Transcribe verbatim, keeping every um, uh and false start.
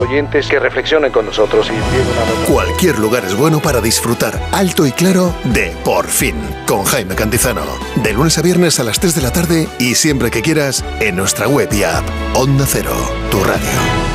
oyentes que reflexionen con nosotros y tienen una... Cualquier lugar es bueno para disfrutar alto y claro de Por Fin, con Jaime Cantizano. De lunes a viernes a las tres de la tarde y siempre que quieras en nuestra web y app. Onda Cero, tu radio.